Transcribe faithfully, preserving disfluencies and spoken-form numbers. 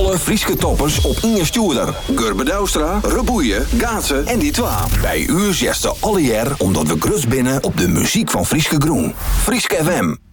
Alle Frieske toppers op Inge Stoerder. Gurbe Douwstra, Reboeien, Gaatsen en die twa. Bij u zesde alle jaar omdat we grut binnen op de muziek van Frieske Groen. Frieske F M.